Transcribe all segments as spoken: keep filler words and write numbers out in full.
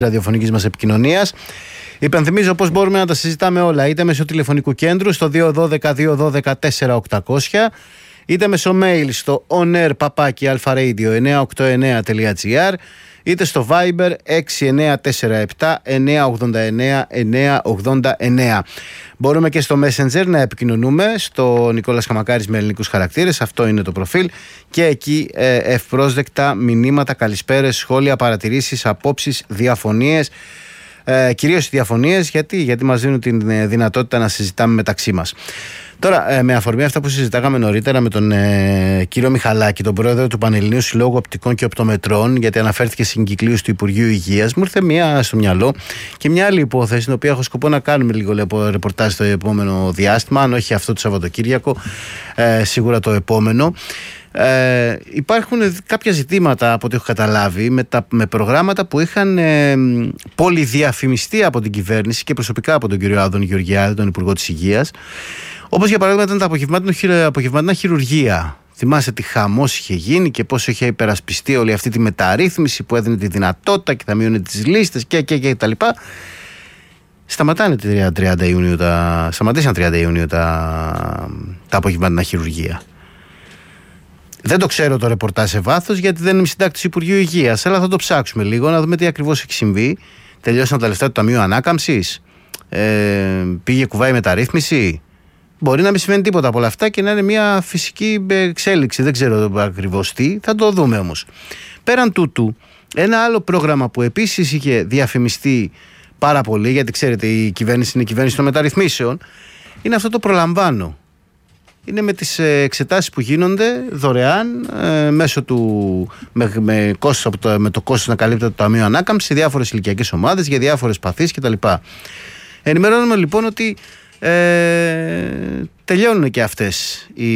ραδιοφωνικής μας επικοινωνίας. Υπενθυμίζω πως μπορούμε να τα συζητάμε όλα, είτε μέσω τηλεφωνικού κέντρου στο δύο ένα δύο δύο ένα δύο τέσσερα οκτακόσια, είτε μέσω mail στο onair παπάκι αλφα-radio εννιακόσια ογδόντα εννέα τελεία τζι άρ, είτε στο Viber έξι εννέα τέσσερα επτά εννέα ογδόντα εννέα εννέα ογδόντα εννέα. Μπορούμε και στο Messenger να επικοινωνούμε στο Νικόλας Καμακάρης με ελληνικούς χαρακτήρες, αυτό είναι το προφίλ, και εκεί ε, ευπρόσδεκτα μηνύματα, καλησπέρες, σχόλια, παρατηρήσεις, απόψεις, διαφωνίες, ε, κυρίως διαφωνίες, γιατί, γιατί μας δίνουν τη δυνατότητα να συζητάμε μεταξύ μας. Τώρα, ε, με αφορμή αυτά που συζητάγαμε νωρίτερα με τον ε, κύριο Μιχαλάκη, τον πρόεδρο του Πανελληνίου Συλλόγου Οπτικών και Οπτομετρών, γιατί αναφέρθηκε στην κυκλίωση του Υπουργείου Υγείας, μου ήρθε μία στο μυαλό και μια άλλη υπόθεση, την οποία έχω σκοπό να κάνουμε λίγο ρεπορτάζ το επόμενο διάστημα, αν όχι αυτό το Σαββατοκύριακο, ε, σίγουρα το επόμενο. Ε, υπάρχουν κάποια ζητήματα από ό,τι έχω καταλάβει με, τα, με προγράμματα που είχαν ε, πολυδιαφημιστεί από την κυβέρνηση και προσωπικά από τον κύριο Άδωνη Γεωργιάδη, τον Υπουργό της Υγείας. Όπως για παράδειγμα ήταν τα απογευματινά, απογευματινά χειρουργία. Θυμάσαι τι χαμός είχε γίνει και πώς είχε υπερασπιστεί όλη αυτή τη μεταρρύθμιση που έδινε τη δυνατότητα και θα μείωνε τις λίστες και, και, και τα λοιπά. Σταματάνε τριάντα Ιουνίου τα, σταματήσαν τριάντα Ιουνίου τα, τα απογευματινά χειρουργία. Δεν το ξέρω το ρεπορτάζ σε βάθος, γιατί δεν είμαι συντάκτης του Υπουργείου Υγείας, αλλά θα το ψάξουμε λίγο να δούμε τι ακριβώς έχει συμβεί. Τελειώσαν τα λεφτά του Ταμείου Ανάκαμψης, ε, πήγε κουβάει μεταρρύθμιση. Μπορεί να μην σημαίνει τίποτα από όλα αυτά και να είναι μια φυσική εξέλιξη. Δεν ξέρω ακριβώς τι, θα το δούμε όμως. Πέραν τούτου, ένα άλλο πρόγραμμα που επίσης είχε διαφημιστεί πάρα πολύ, γιατί ξέρετε η κυβέρνηση είναι η κυβέρνηση των μεταρρυθμίσεων, είναι αυτό το προλαμβάνω. Είναι με τις εξετάσεις που γίνονται δωρεάν ε, μέσω του, με, με, κόστος από το, με το κόστος να καλύπτεται το Ταμείο Ανάκαμψης σε διάφορες ηλικιακές ομάδες, για διάφορες παθήσεις κτλ. Ενημερώνουμε λοιπόν ότι Ε, τελειώνουν και αυτές οι,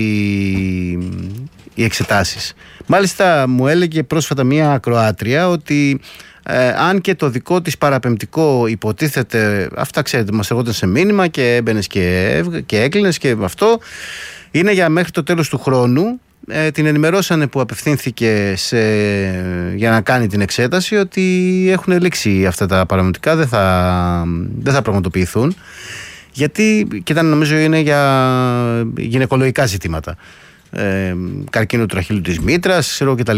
οι εξετάσεις. Μάλιστα μου έλεγε πρόσφατα μία ακροάτρια ότι ε, αν και το δικό της παραπεμπτικό υποτίθεται, αυτά ξέρετε μας ερχόταν σε μήνυμα και έμπαινες και, και έκλεινες και αυτό είναι για μέχρι το τέλος του χρόνου. Ε, την ενημερώσανε που απευθύνθηκε σε, για να κάνει την εξέταση ότι έχουν λήξει αυτά τα παραπεμπτικά, δεν θα, δεν θα πραγματοποιηθούν. Γιατί, και ήταν νομίζω είναι για γυναικολογικά ζητήματα. Ε, καρκίνο του τραχύλου της μήτρας, ξέρω κτλ.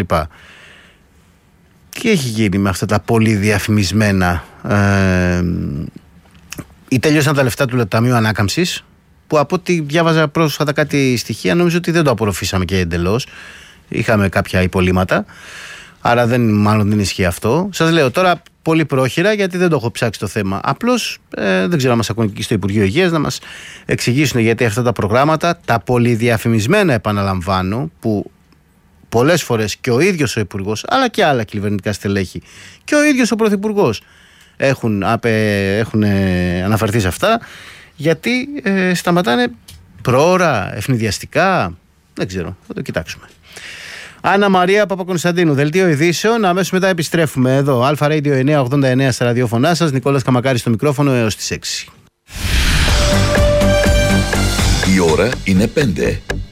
Τι έχει γίνει με αυτά τα πολύ διαφημισμένα. Ε, ή τελειώσαν τα λεφτά του Ταμείου Ανάκαμψης, που από ό,τι διάβαζα πρόσφατα κάτι στοιχεία, νομίζω ότι δεν το απορροφήσαμε και εντελώς. Είχαμε κάποια υπολείμματα. Άρα δεν, μάλλον δεν ισχύει αυτό. Σας λέω τώρα πολύ πρόχειρα, γιατί δεν το έχω ψάξει το θέμα. Απλώς ε, δεν ξέρω αν μας ακούνε και στο Υπουργείο Υγείας να μας εξηγήσουν γιατί αυτά τα προγράμματα, τα πολυδιαφημισμένα επαναλαμβάνω, που πολλές φορές και ο ίδιος ο Υπουργός, αλλά και άλλα κυβερνητικά στελέχη και ο ίδιος ο Πρωθυπουργός έχουν, απε, έχουν ε, αναφερθεί σε αυτά, γιατί ε, σταματάνε προώρα, ευνηδιαστικά. Δεν ξέρω, θα το κοιτάξουμε. Άννα Μαρία Παπακονσταντίνου, Δελτίο Ειδήσεων. Αμέσως μετά επιστρέφουμε εδώ. Αλφα Radio εννιακόσια ογδόντα εννέα στα ραδιόφωνά σας. Νικόλας Καμακάρης στο μικρόφωνο έως τις έξι. Η ώρα είναι πέντε.